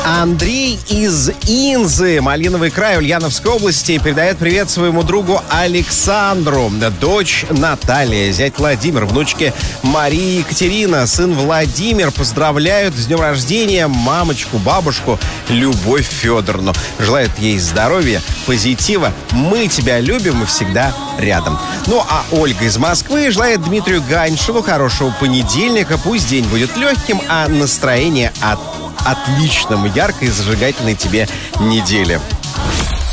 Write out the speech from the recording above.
Андрей из Инзы, Малиновый край, Ульяновской области, передает привет своему другу Александру, дочь Наталья, зять Владимир, внучке Мария Екатерина, сын Владимир. Поздравляют с днем рождения мамочку, бабушку Любовь Федоровну. Желают ей здоровья, позитива. Мы тебя любим и всегда рядом. Ну, а Ольга из Москвы желает Дмитрию Ганьшину хорошего понедельника. Пусть день будет легким, а настроение отличным, яркой и зажигательной тебе недели.